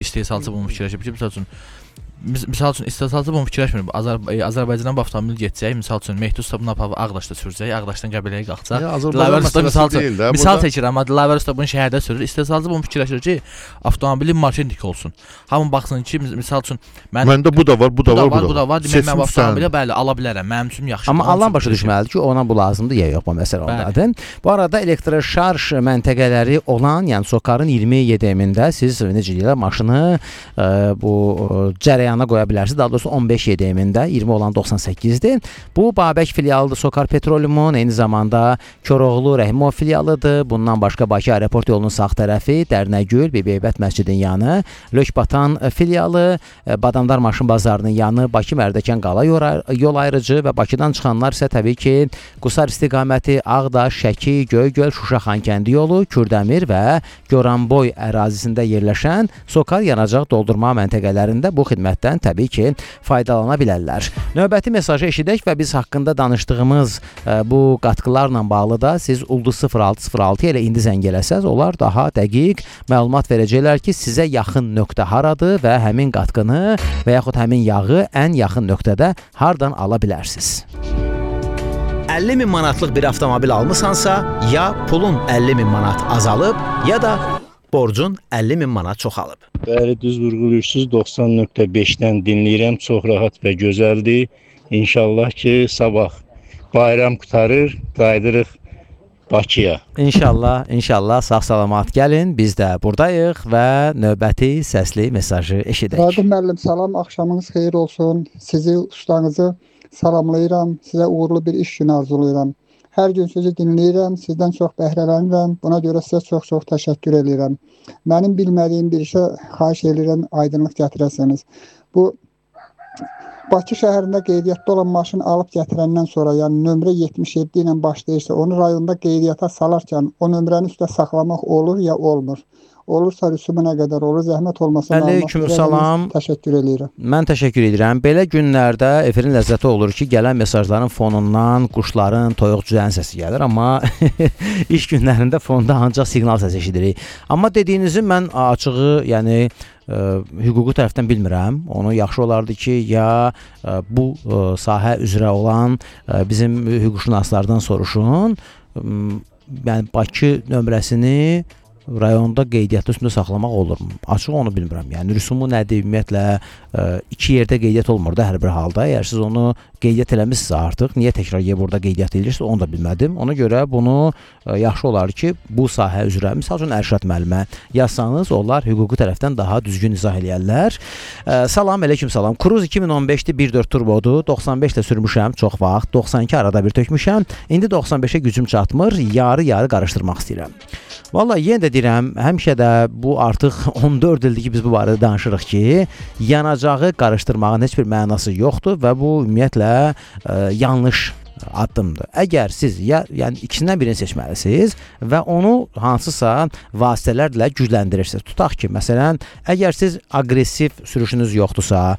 istehsalçı bunu fikirləşib ki, misal üçün istehsalçı bunu fikirləşmir. Azərbaycandan bu avtomobil getəcək, misal üçün Mehdi Usta bunu apıb Ağdaşda sürəcək, Ağdaşdan Qəbələyə qalxacaq. Azərbaycan məsələsi deyil də. Misal çəkir, amma Dilaver Usta bunu şəhərdə sürür. İstehsalçı bunu fikirləşir ki, avtomobilin marketinq olsun. Hamı baxsın ki, misal üçün məndə bu da var, bu da var, bu da var. Demək mən avtomobili bəli ala bilərəm. Mənim üçün yaxşıdır. Amma alan başa düşməlidir ki, ona bu lazımdır ya yox, bu məsələ ondadır. Bu arada elektroşarj məntəqələri olan, yəni Sokarın 20 YDM-də siz necə deyirlər, maşını bu cərəyana qoya bilərsiniz. Daha doğrusu 15 YDM-də, 20 olan 98-dir. Bu Babək filialıdır Sokar Petroliumun, eyni zamanda Koroğlu Rəhimov filialıdır. Bundan başqa Bakı aeroport yolunun sağ tərəfi, Dərnəgül, Bibiheybət məscidin yanı, Lökbatan filialı, Badamdar maşın bazarının yanı, Bakı Mərdəkan qala yol ayrıcı və Bakıdan çıxanlar isə təbii ki, Qusar istiqaməti, Ağdaş, Şəki, Göygöl, Şuşa Xankəndi yolu, Kürdəmir və Goranboy ərazisində yerləşən Sokar yanacaq doldurma məntəqələrində bu xidmətdən təbii ki, faydalana bilərlər. Növbəti mesajı eşidək və biz haqqında danışdığımız bu qatqılarla bağlı da siz Ulduz 0606 ilə indi zəng eləsəz, onlar daha dəqiq məlumat verəcəklər ki, sizə yaxın nöqtə haradır və həmin qatqını və yaxud həmin yağı ən yaxın nöqtədə hardan ala bilərsiniz. 50 min manatlıq bir avtomobil almısansa, ya pulun 50 min manat azalıb, ya da borcun 50 min manat çoxalıb. Bəli, düz vurğuluyorsunuz. 90.5-dən dinləyirəm. Çox rahat və gözəldir. İnşallah ki, sabah bayram qutarır, qaydırıq Bakıya. İnşallah sağ-salamat gəlin. Biz də buradayıq və növbəti səsli mesajı eşidək. Raqib müəllim, salam, axşamınız xeyir olsun. Sizi, ustanızı salamlayıram. Sizə uğurlu bir iş günü arzulayıram. Hər gün sizi dinləyirəm, sizdən çox bəhrələnirəm. Buna görə sizə çox-çox təşəkkür edirəm. Mənim bilmədiyim bir işə xahiş edirəm, aydınlıq gətirəsiniz. Bu Bakı şəhərində qeydiyyatda olan maşın alıb gətirəndən sonra, yəni nömrə 77 ilə başlayırsa, onu rayonda qeydiyyata salarkən o nömrəni üstə saxlamaq olur ya olmur? Olursa rüsumu nə qədər olur? Zəhmət olmasa Aleykümsalam. Təşəkkür edirəm. Mən təşəkkür edirəm. Belə günlərdə efirin ləzzəti olur ki, gələn mesajların fonundan quşların, toyuq-cüzənin səsi gəlir, amma iş günlərində fonda ancaq siqnal səsi eşidirik. Amma dediyinizi mən açığı, yəni hüquqi tərəfdən bilmirəm. Onu yaxşı olardı ki, ya bu sahə üzrə olan bizim hüquqşünaslardan soruşun. Yəni Bakı nömrəsini rayonda qeydiyyatda üstündə saxlamaq olurmu? Açıq onu bilmirəm. Yəni rüsumu nədir? Ümumiyyətlə iki yerdə qeydiyyat olmur da hər bir halda. Əgər siz onu qeydiyyat eləmişsiniz artıq, niyə təkrar burada qeydiyyat edirsiniz? Onu da bilmədim. Ona görə bunu yaxşı olar ki, bu sahə üzrə, misal üçün Ərşad müəllimə yazsanız, onlar hüquqi tərəfdən daha düzgün izah eləyərlər. Salam, aleykümsalam. Cruz 2015-də 1.4 turbodur. 95 ilə sürmüşəm çox vaxt. 92 arada bir tökmüşəm. İndi 95-ə gücüm çatmır. Yarı-yarı qarışdırmaq istəyirəm. Vallahi yenə də deyirəm, həmişə də bu artıq 14 ildir ki, biz bu barədə danışırıq ki, yanacağı qarışdırmağın heç bir mənası yoxdur və bu ümumiyyətlə yanlış addımdır. Əgər siz yəni ikisindən birini seçməlisiniz və onu hansısa vasitələrlə gücləndirirsiniz. Tutaq ki, məsələn, əgər siz aqressiv sürüşünüz yoxdursa,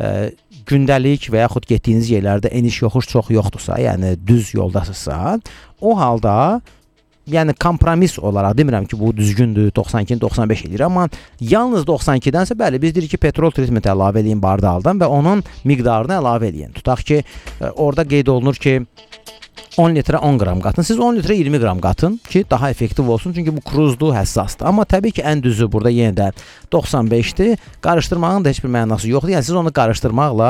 gündəlik və yaxud getdiyiniz yerlərdə eniş yoxuş çox yoxdursa, yəni düz yoldasınızsa, o halda yəni kompromis olaraq demirəm ki, bu düzgündür, 92-95 edir, amma yalnız 92-dənsə bəli, biz deyirik ki, petrol treatment əlavə eləyin bardaldan və onun miqdarını əlavə eləyin. Tutaq ki, orada qeyd olunur ki, 10 litrə 10 qram qatın. Siz 10 litrə 20 qram qatın ki, daha effektiv olsun. Çünki bu kruzdur, həssasdır. Amma təbii ki, ən düzü burada yenə də 95-dir. Qarışdırmağın da heç bir mənası yoxdur. Yəni siz onu qarışdırmaqla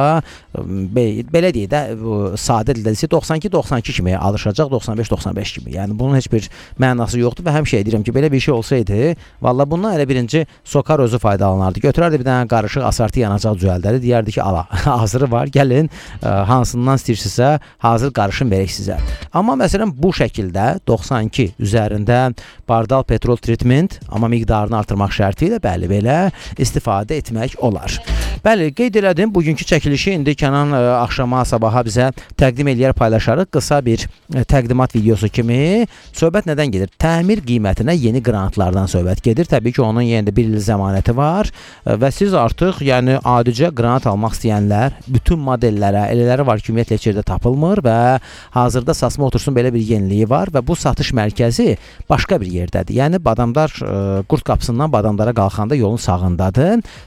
belə deyək də, sadə dildə desə 92-92 kimi alışacaq, 95-95 kimi. Yəni bunun heç bir mənası yoxdur və həmişə deyirəm ki, belə bir şey olsaydı, valla bundan elə birinci Sokar özü faydalanardı. Götürərdi bir dənə qarışıq asartı yanacaq düzəldəri, deyərdi ki, ala, hazırı var, gəlin, hansından istəyirsinizsə, hazır qarışım verək sizə. Amma məsələn bu şəkildə 92 üzərində bardal petrol treatment, amma miqdarını artırmaq şərti ilə bəli belə istifadə etmək olar. Bəli, qeyd elədim, bugünkü çəkilişi indi Kənan axşama, sabaha bizə təqdim eləyər, paylaşarıq. Qısa bir təqdimat videosu kimi. Söhbət nədən gedir? Təmir qiymətinə yeni qrantlardan söhbət gedir. Təbii ki, onun yenə də 1 il zəmanəti var və siz artıq, yəni adicə qrant almaq istəyənlər bütün modellərə, elələri var ki, ümumiyyətlə heç yerdə tapılmır və hazırda Sasma Otursun belə bir yeniliyi var və bu satış mərkəzi başqa bir yerdədir. Yəni Badamdar Qurd qapısından Badamdara qalxanda yolun sağındadır.